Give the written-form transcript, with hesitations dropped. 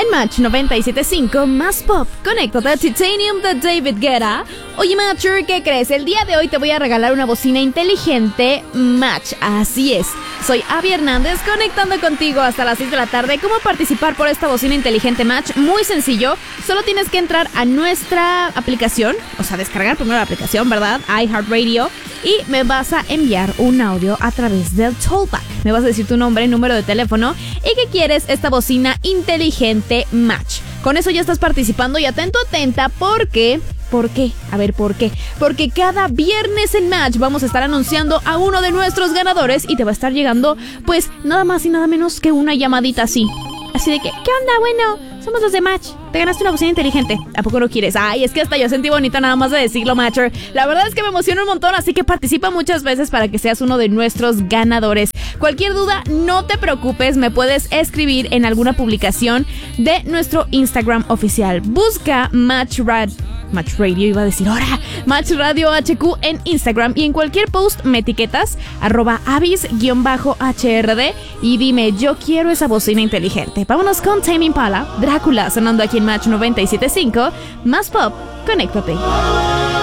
Match 97.5, más pop. Conéctate a Titanium de David Guetta. Oye, Matcher, ¿qué crees? El día de hoy te voy a regalar una bocina inteligente Match. Así es. Soy Abby Hernández, conectando contigo hasta las 6 de la tarde. ¿Cómo participar por esta bocina inteligente Match? Muy sencillo. Solo tienes que entrar a nuestra aplicación, o sea, descargar primero la aplicación, ¿verdad? iHeartRadio. Y me vas a enviar un audio a través del Talkback. Me vas a decir tu nombre, número de teléfono y que quieres esta bocina inteligente Match. Con eso ya estás participando y atento, atenta, porque... ¿Por qué? A ver, ¿por qué? Porque cada viernes en Match vamos a estar anunciando a uno de nuestros ganadores y te va a estar llegando, pues, nada más y nada menos que una llamadita así. Así de que, ¿qué onda? Bueno, somos los de Match. Te ganaste una bocina inteligente. ¿A poco no quieres? Ay, es que hasta yo sentí bonita nada más de decirlo, Matcher. La verdad es que me emociona un montón, así que participa muchas veces para que seas uno de nuestros ganadores. Cualquier duda, no te preocupes, me puedes escribir en alguna publicación de nuestro Instagram oficial. Busca Match Radio, iba a decir ahora, Match Radio HQ en Instagram, y en cualquier post me etiquetas @avis_HRD y dime, yo quiero esa bocina inteligente. Vámonos con Tame Impala, Drácula, sonando aquí en Match 97.5, más pop, conéctate.